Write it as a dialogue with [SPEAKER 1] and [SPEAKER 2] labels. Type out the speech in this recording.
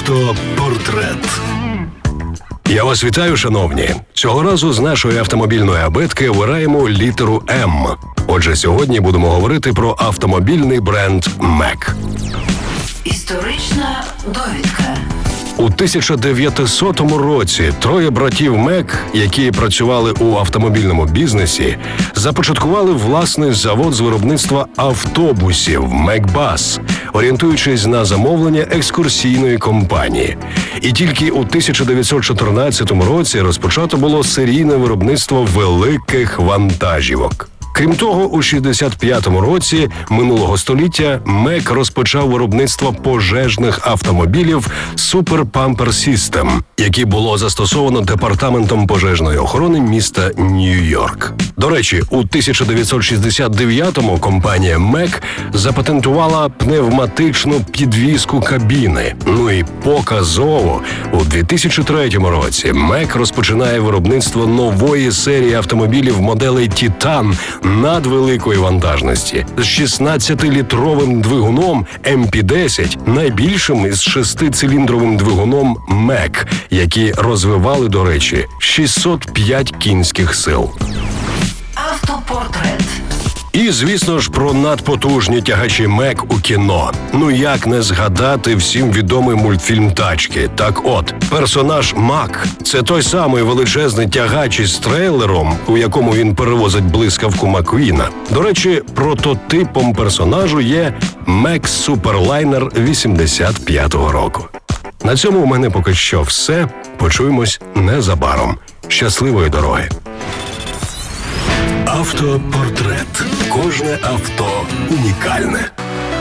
[SPEAKER 1] Автопортрет. Я вас вітаю, шановні. Цього разу з нашої автомобільної абетки вираємо літеру «М». Отже, сьогодні будемо говорити про автомобільний бренд «Мек».
[SPEAKER 2] Історична довідка.
[SPEAKER 1] У 1900 році троє братів Мек, які працювали у автомобільному бізнесі, започаткували власний завод з виробництва автобусів «Мекбас», орієнтуючись на замовлення екскурсійної компанії. І тільки у 1914 році розпочато було серійне виробництво великих вантажівок. Крім того, у 65-му році минулого століття Мек розпочав виробництво пожежних автомобілів Super Pumper System, які було застосовано Департаментом пожежної охорони міста Нью-Йорк. До речі, у 1969-му компанія Мек запатентувала пневматичну підвіску кабіни. Ну і показово, у 2003 році Мек розпочинає виробництво нової серії автомобілів моделей «Титан» надвеликої вантажності з 16-літровим двигуном MP10, найбільшим із 6-циліндровим двигуном Мек, які розвивали, до речі, 605 кінських сил.
[SPEAKER 2] Автопортрет.
[SPEAKER 1] І, звісно ж, про надпотужні тягачі Мек у кіно. Ну як не згадати всім відомий мультфільм «Тачки». Так от, персонаж Мак – це той самий величезний тягач із трейлером, у якому він перевозить блискавку Маквіна. До речі, прототипом персонажу є Мек Суперлайнер 85-го року. На цьому у мене поки що все. Почуємось незабаром. Щасливої дороги! Автопортрет. Кожне авто унікальне.